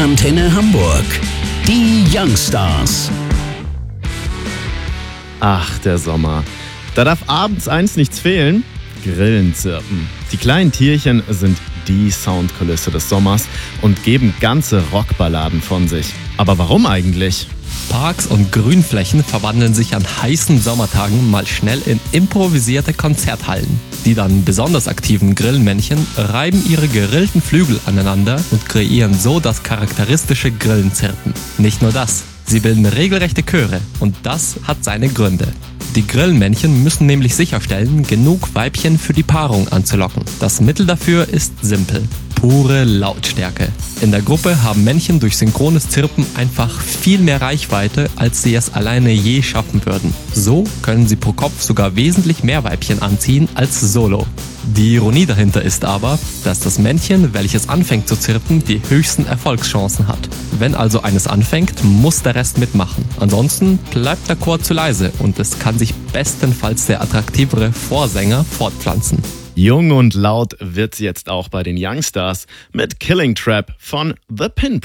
Antenne Hamburg. Die Youngstars. Ach, der Sommer. Da darf abends eins nichts fehlen: Grillen zirpen. Die kleinen Tierchen sind die Soundkulisse des Sommers und geben ganze Rockballaden von sich. Aber warum eigentlich? Parks und Grünflächen verwandeln sich an heißen Sommertagen mal schnell in improvisierte Konzerthallen. Die dann besonders aktiven Grillmännchen reiben ihre gerillten Flügel aneinander und kreieren so das charakteristische Grillenzirpen. Nicht nur das, sie bilden regelrechte Chöre und das hat seine Gründe. Die Grillmännchen müssen nämlich sicherstellen, genug Weibchen für die Paarung anzulocken. Das Mittel dafür ist simpel: pure Lautstärke. In der Gruppe haben Männchen durch synchrones Zirpen einfach viel mehr Reichweite, als sie es alleine je schaffen würden. So können sie pro Kopf sogar wesentlich mehr Weibchen anziehen als solo. Die Ironie dahinter ist aber, dass das Männchen, welches anfängt zu zirpen, die höchsten Erfolgschancen hat. Wenn also eines anfängt, muss der Rest mitmachen. Ansonsten bleibt der Chor zu leise und es kann sich bestenfalls der attraktivere Vorsänger fortpflanzen. Jung und laut wird's jetzt auch bei den Youngstars mit Killing Trap von The Pin